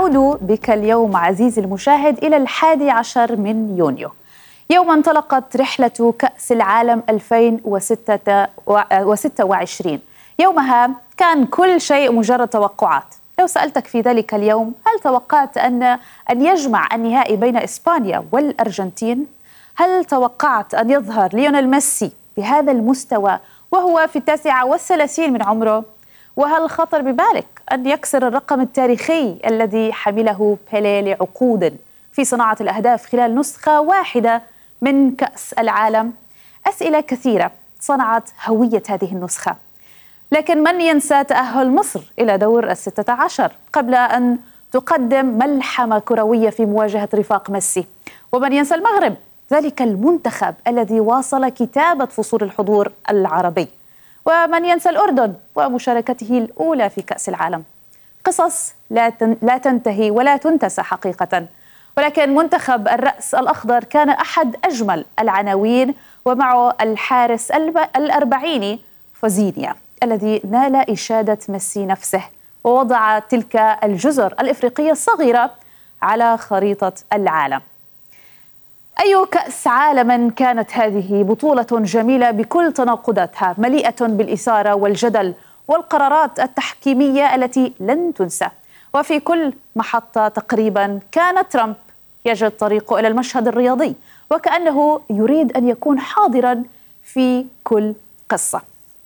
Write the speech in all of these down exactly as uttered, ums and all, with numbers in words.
نعود بك اليوم عزيزي المشاهد إلى الحادي عشر من يونيو، يوم انطلقت رحلة كأس العالم ألفين وستة وعشرين. يومها كان كل شيء مجرد توقعات. لو سألتك في ذلك اليوم هل توقعت أن أن يجمع النهائي بين إسبانيا والأرجنتين؟ هل توقعت أن يظهر ليونيل ميسي بهذا المستوى وهو في التاسعة والثلاثين من عمره؟ وهل خطر ببالك أن يكسر الرقم التاريخي الذي حمله بيليه لعقود في صناعة الأهداف خلال نسخة واحدة من كأس العالم؟ أسئلة كثيرة صنعت هوية هذه النسخة. لكن من ينسى تأهل مصر إلى دور الستة عشر قبل أن تقدم ملحمة كروية في مواجهة رفاق ميسي؟ ومن ينسى المغرب، ذلك المنتخب الذي واصل كتابة فصول الحضور العربي؟ ومن ينسى الأردن ومشاركته الأولى في كأس العالم؟ قصص لا لا تنتهي ولا تنتسى حقيقة. ولكن منتخب الرأس الأخضر كان أحد أجمل العناوين، ومعه الحارس الأربعيني فوزينيا الذي نال إشادة ميسي نفسه ووضع تلك الجزر الإفريقية الصغيرة على خريطة العالم. أي كأس عالم كانت هذه، بطولة جميلة بكل تناقضاتها، مليئة بالإثارة والجدل والقرارات التحكيمية التي لن تنسى. وفي كل محطة تقريبا كان ترامب يجد طريقه إلى المشهد الرياضي، وكأنه يريد أن يكون حاضرا في كل قصة.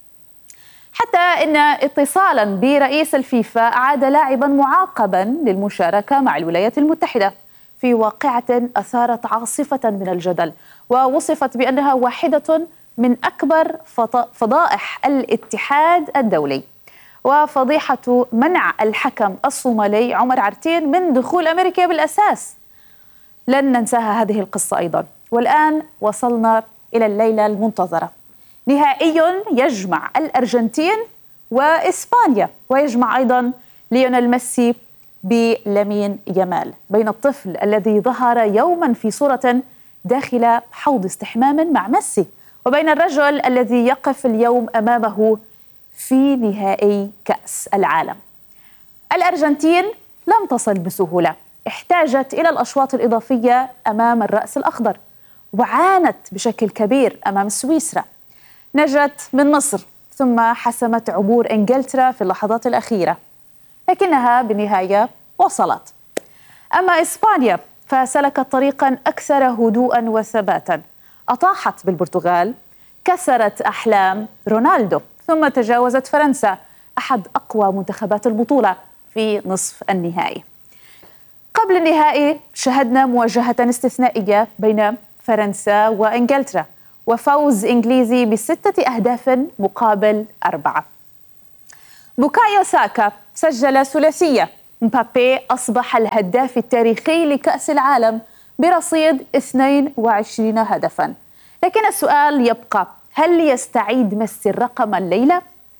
حتى إن اتصالا برئيس الفيفا أعاد لاعبا معاقبا للمشاركة مع الولايات المتحدة في واقعة أثارت عاصفة من الجدل، ووصفت بأنها واحدة من أكبر فضائح الاتحاد الدولي، وفضيحة منع الحكم الصومالي عمر عرتين من دخول أمريكا بالأساس. لن ننساها هذه القصة أيضا. والآن وصلنا إلى الليلة المنتظرة، نهائي يجمع الأرجنتين وإسبانيا، ويجمع أيضا ليونيل ميسي بلامين يامال، بين الطفل الذي ظهر يوما في صورة داخل حوض استحمام مع ميسي، وبين الرجل الذي يقف اليوم أمامه في نهائي كأس العالم. الأرجنتين لم تصل بسهولة، احتاجت إلى الأشواط الإضافية أمام الرأس الأخضر، وعانت بشكل كبير أمام سويسرا. نجت من مصر ثم حسمت عبور إنجلترا في اللحظات الأخيرة، لكنها بالنهاية وصلت. أما إسبانيا فسلكت طريقا أكثر هدوءا وثباتا، أطاحت بالبرتغال، كسرت أحلام رونالدو، ثم تجاوزت فرنسا أحد أقوى منتخبات البطولة في نصف النهائي. قبل النهائي شهدنا مواجهة استثنائية بين فرنسا وإنجلترا، وفوز إنجليزي بستة أهداف مقابل أربعة. بوكايو ساكا سجل ثلاثية، مبابي أصبح الهداف التاريخي لكأس العالم برصيد اثنين وعشرين هدفاً. لكن السؤال يبقى، هل يستعيد ميسي الرقم الليلة؟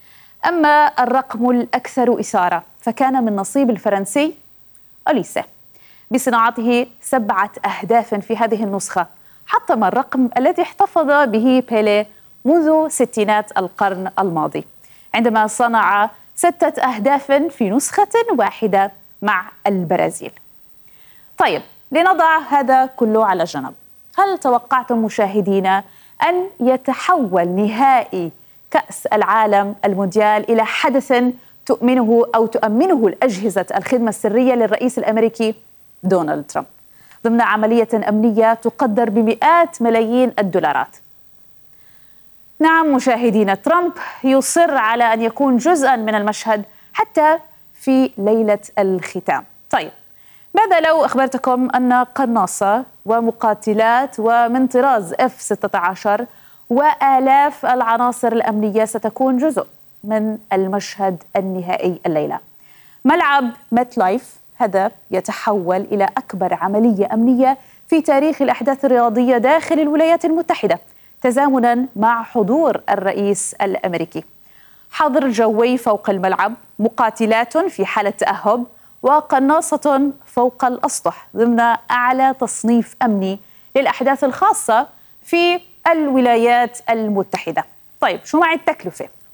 أما الرقم الأكثر إثارة فكان من نصيب الفرنسي أوليسي بصناعته سبعة أهداف في هذه النسخة، حطم الرقم الذي احتفظ به بيليه منذ ستينات القرن الماضي، عندما صنع ستة أهداف في نسخة واحدة مع البرازيل. طيب، لنضع هذا كله على جنب، هل توقعتم مشاهدينا أن يتحول نهائي كأس العالم المونديال إلى حدث تؤمنه أو تؤمنه الأجهزة الخدمة السرية للرئيس الأمريكي دونالد ترامب ضمن عملية أمنية تقدر بمئات ملايين الدولارات؟ نعم مشاهدينا، ترامب يصر على أن يكون جزءاً من المشهد حتى في ليلة الختام. طيب، ماذا لو أخبرتكم أن قناصة ومقاتلات ومن طراز إف ستة عشر وآلاف العناصر الأمنية ستكون جزء من المشهد النهائي الليلة؟ ملعب ميت لايف هذا يتحول إلى أكبر عملية أمنية في تاريخ الأحداث الرياضية داخل الولايات المتحدة، تزامناً مع حضور الرئيس الأمريكي. حظر جوي فوق الملعب، مقاتلات في حالة تأهب، وقناصة فوق الأسطح ضمن أعلى تصنيف أمني للأحداث الخاصة في الولايات المتحدة. طيب، شو مع التكلفة؟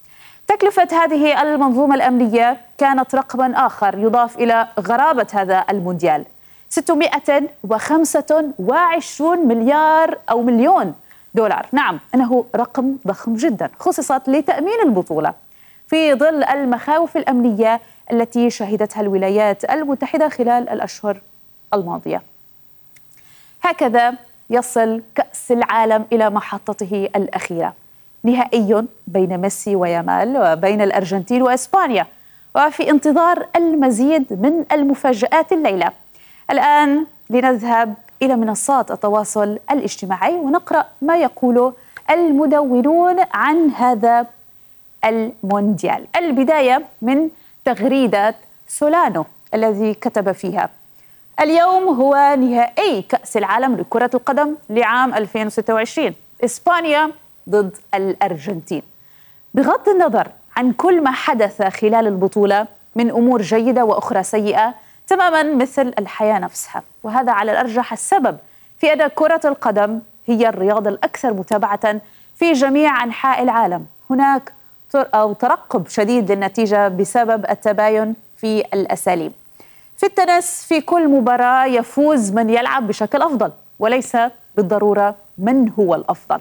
تكلفة هذه المنظومة الأمنية كانت رقما آخر يضاف إلى غرابة هذا المونديال، ستمائة وخمسة وعشرين مليار أو مليون دولار. نعم، إنه رقم ضخم جدا، خصصت لتأمين البطولة في ظل المخاوف الأمنية التي شهدتها الولايات المتحدة خلال الأشهر الماضية. هكذا يصل كأس العالم إلى محطته الأخيرة، نهائي بين ميسي ويامال وبين الأرجنتين وإسبانيا، وفي انتظار المزيد من المفاجآت الليلة. الآن لنذهب إلى منصات التواصل الاجتماعي ونقرأ ما يقوله المدونون عن هذا المونديال. البداية من تغريدة سولانو الذي كتب فيها: اليوم هو نهائي كأس العالم لكرة القدم لعام ألفين وستة وعشرين، إسبانيا ضد الأرجنتين. بغض النظر عن كل ما حدث خلال البطولة من أمور جيدة وأخرى سيئة تماما مثل الحياة نفسها، وهذا على الأرجح السبب في أن كرة القدم هي الرياضة الأكثر متابعة في جميع أنحاء العالم. هناك أو ترقب شديد للنتيجة بسبب التباين في الأساليب. في التنس في كل مباراة يفوز من يلعب بشكل أفضل وليس بالضرورة من هو الأفضل.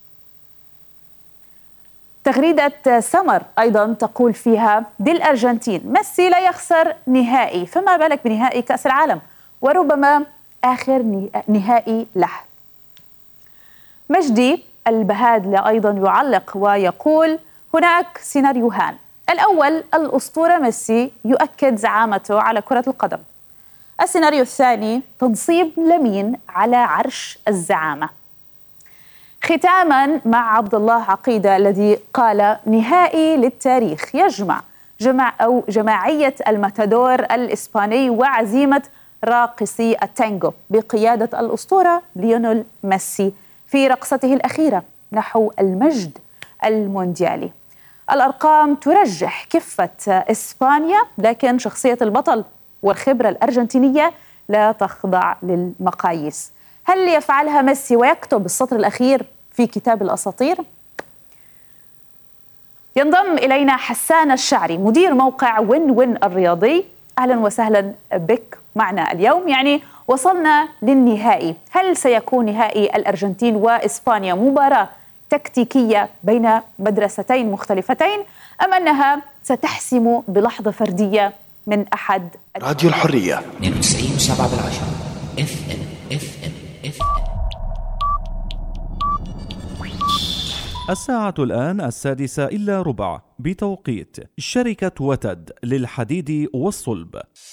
تغريدة سمر أيضا تقول فيها: دي الأرجنتين، ميسي لا يخسر نهائي، فما بالك بنهائي كأس العالم وربما آخر نهائي له. مجدي البهادلة أيضا يعلق ويقول: هناك سيناريوهان، الأول الأسطورة ميسي يؤكد زعامته على كرة القدم، السيناريو الثاني تنصيب لمين على عرش الزعامة. ختاما مع عبد الله عقيدة الذي قال: نهائي للتاريخ يجمع جمع أو جماعية الماتادور الإسباني وعزيمة راقصي التانجو بقيادة الأسطورة ليونيل ميسي في رقصته الأخيرة نحو المجد المونديالي. الأرقام ترجح كفة إسبانيا، لكن شخصية البطل والخبرة الأرجنتينية لا تخضع للمقاييس. هل يفعلها ميسي ويكتب السطر الأخير في كتاب الأساطير؟ ينضم إلينا حسان الشعري مدير موقع وين وين الرياضي. أهلا وسهلا بك معنا اليوم. يعني وصلنا للنهائي، هل سيكون نهائي الأرجنتين وإسبانيا مباراة تكتيكية بين مدرستين مختلفتين أم أنها ستحسم بلحظة فردية من أحد؟ راديو الحرية اثنين وتسعين وسبعة بالعشرة اف ام اف ام اف ام. الساعة الآن السادسة إلا ربع بتوقيت شركة وتد للحديد والصلب.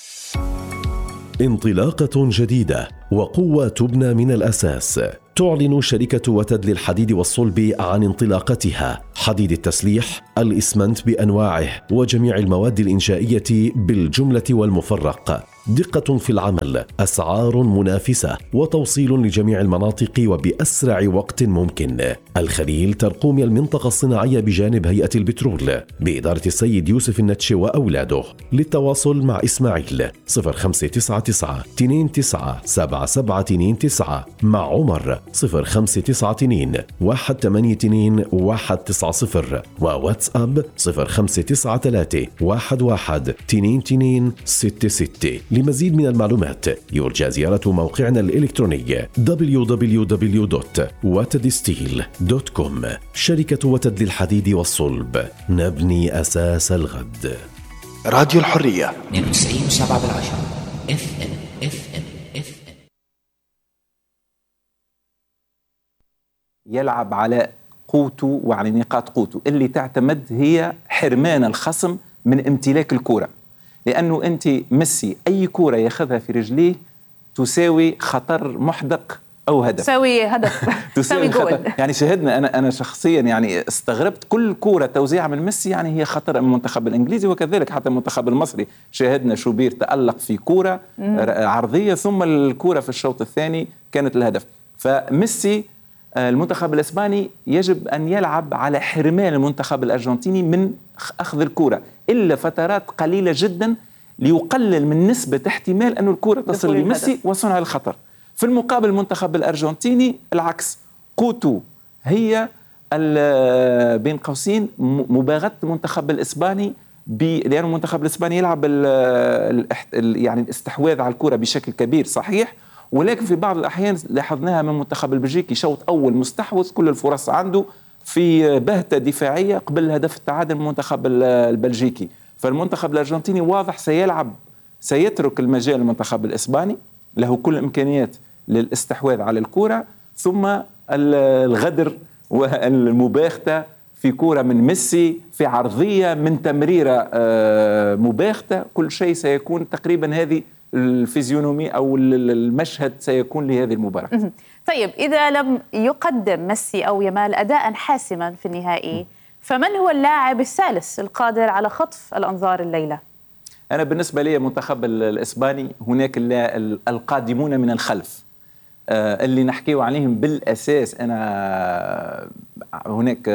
انطلاقة جديدة وقوة تبنى من الأساس. تعلن شركة وتد للحديد والصلب عن انطلاقتها، حديد التسليح، الإسمنت بأنواعه وجميع المواد الإنشائية بالجملة والمفرق. دقة في العمل، أسعار منافسة، وتوصيل لجميع المناطق وبأسرع وقت ممكن. الخليل ترقوم المنطقة الصناعية بجانب هيئة البترول بإدارة السيد يوسف النتش وأولاده. للتواصل مع إسماعيل صفر خمسة تسعة تسعة اثنين تسعة سبعة سبعة اثنين تسعة، مع عمر صفر خمسة تسعة اثنين واحد ثمانية اثنين واحد تسعة صفر، وواتساب صفر خمسة تسعة ثلاثة واحد واحد اثنين اثنين ستة ستة. لمزيد من المعلومات يرجى زيارة موقعنا الإلكتروني دبليو دبليو دبليو دوت وتد ستيل دوت كوم. شركة وتد للحديد والصلب، نبني أساس الغد. راديو الحرية اثنين وتسعين وسبعة بالعشرة اف ام اف ام اف ام. يلعب على قوته وعلى نقاط قوته اللي تعتمد هي حرمان الخصم من امتلاك الكرة، لأنه أنت ميسي أي كرة ياخذها في رجليه تساوي خطر محدق أو هدف، تساوي هدف تساوي جول. يعني شاهدنا أنا أنا شخصيا يعني استغربت كل كرة توزيعها من ميسي يعني هي خطر أمام المنتخب الإنجليزي وكذلك حتى المنتخب المصري. شاهدنا شوبير تألق في كرة عرضية ثم الكرة في الشوط الثاني كانت الهدف. فميسي المنتخب الإسباني يجب أن يلعب على حرمان المنتخب الأرجنتيني من أخذ الكرة إلا فترات قليلة جدا ليقلل من نسبة احتمال أن الكرة تصل لميسي وصنع الخطر. في المقابل المنتخب الأرجنتيني العكس، قوته هي بين قوسين مباغته المنتخب الاسباني، لأن المنتخب الاسباني يلعب ال ال يعني الاستحواذ على الكرة بشكل كبير صحيح، ولكن في بعض الأحيان لاحظناها من المنتخب البلجيكي شوط أول مستحوذ كل الفرص عنده في بهتة دفاعية قبل هدف التعادل من المنتخب البلجيكي. فالمنتخب الأرجنتيني واضح سيلعب سيترك المجال المنتخب الإسباني، له كل الإمكانيات للاستحواذ على الكرة، ثم الغدر والمباغتة في كرة من ميسي، في عرضية من تمريرة مباغتة، كل شيء سيكون تقريبا هذه الفيزيونومي أو المشهد سيكون لهذه المباراة. طيب إذا لم يقدم ميسي أو يامال أداء حاسما في النهائي، فمن هو اللاعب الثالث القادر على خطف الأنظار الليلة؟ أنا بالنسبة لي المنتخب الإسباني هناك القادمون من الخلف اللي نحكيه عليهم بالأساس. أنا هناك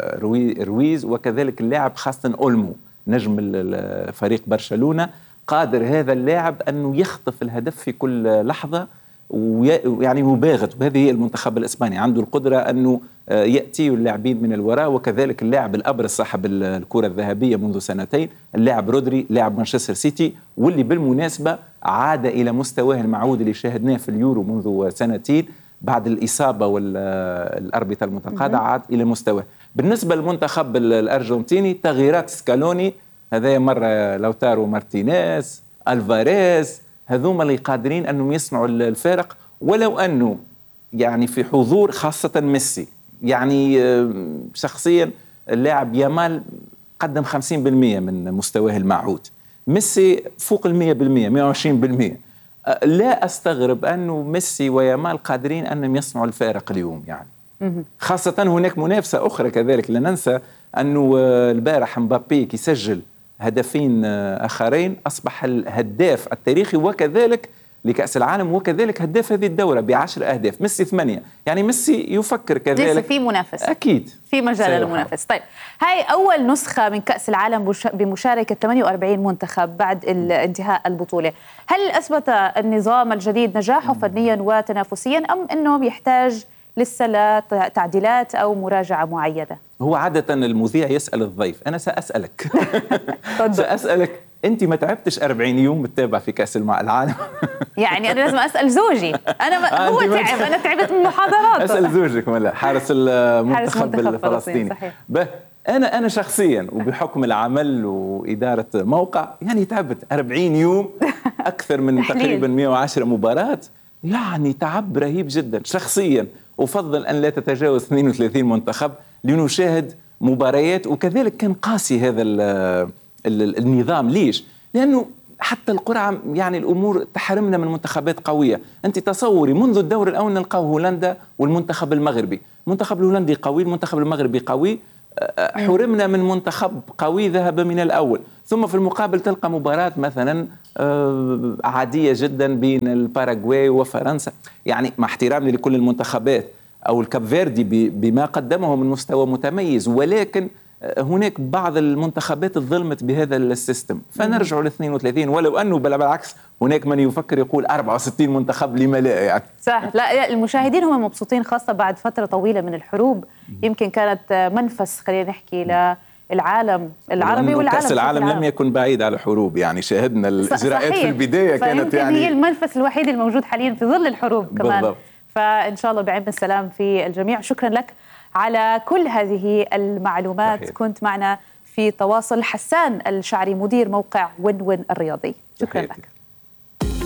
رويز وكذلك اللاعب خاصة أولمو نجم فريق برشلونة، قادر هذا اللاعب أنه يخطف الهدف في كل لحظة ويعني مباغت، وهذه هي المنتخب الإسباني عنده القدرة أنه يأتي اللاعبين من الوراء. وكذلك اللاعب الأبرز صاحب الكرة الذهبية منذ سنتين اللاعب رودري لاعب مانشستر سيتي، واللي بالمناسبة عاد إلى مستواه المعهود اللي شاهدناه في اليورو منذ سنتين بعد الإصابة والأربطة المتقاطعة، عاد إلى مستواه. بالنسبة للمنتخب الأرجنتيني تغييرات سكالوني، هذا مرة لوتارو مارتينيز ألفاريز، هذوما اللي قادرين أنهم يصنعوا الفارق، ولو أنه يعني في حضور خاصة ميسي. يعني شخصيا اللاعب يامال قدم خمسين بالمئة من مستواه المعهود، ميسي فوق المية بالمية مئة وعشرين بالمئة. لا أستغرب أنه ميسي ويامال قادرين أنهم يصنعوا الفارق اليوم، يعني خاصة هناك منافسة أخرى كذلك. لا ننسى أنه البارح مبابي كي سجل هدفين آخرين أصبح الهداف التاريخي وكذلك لكأس العالم وكذلك هداف هذه الدورة بعشر أهداف، ميسي ثمانية. يعني ميسي يفكر كذلك في منافسة، أكيد في مجال المنافس. طيب هاي أول نسخة من كأس العالم بمشاركة ثمانية وأربعين منتخب بعد انتهاء البطولة، هل أثبت النظام الجديد نجاحه فنيا وتنافسيا أم أنه يحتاج لسه لتعديلات أو مراجعة معينة؟ هو عادة المذيع يسأل الضيف، أنا سأسألك سأسألك أنت ما تعبتش أربعين يوم بتتابع في كأس العالم؟ يعني أنا لازم أسأل زوجي، أنا ما هو تعب، أنا تعبت من محاضرات. أسأل زوجك ولا حارس المنتخب الفلسطيني. أنا أنا شخصيا وبحكم العمل وإدارة موقع يعني تعبت أربعين يوم، أكثر من تقريبا مئة وعشرة مباراة، يعني تعب رهيب جدا. شخصيا أفضل أن لا تتجاوز اثنين وثلاثين منتخب لنشاهد مباريات، وكذلك كان قاسي هذا النظام. ليش؟ لأنه حتى القرعة يعني الأمور تحرمنا من منتخبات قوية. أنت تصوري منذ الدور الأول نلقاه هولندا والمنتخب المغربي، المنتخب الهولندي قوي، المنتخب المغربي قوي، حرمنا من منتخب قوي ذهب من الأول. ثم في المقابل تلقى مباراة مثلا عادية جدا بين الباراغواي وفرنسا، يعني مع احترامي لكل المنتخبات، أو الكاب فيردي بما قدمه من مستوى متميز، ولكن هناك بعض المنتخبات الظلمت بهذا السيستم. فنرجع ل اثنين وثلاثين، ولو أنه بالعكس هناك من يفكر يقول أربعة وستين منتخب لما لا يعني. صح. لا المشاهدين هم مبسوطين خاصة بعد فترة طويلة من الحروب، يمكن كانت منفس خلينا نحكي للعالم العربي والعالم. كأس العالم لم يكن بعيد على الحروب، يعني شاهدنا الإجراءات في البداية كانت يعني هي المنفس الوحيد الموجود حاليا في ظل الحروب كمان. بالضبط. فإن شاء الله بعين السلام في الجميع. شكرا لك على كل هذه المعلومات. صحيح. كنت معنا في تواصل حسان الشعري مدير موقع وين وين الرياضي. شكرا لك.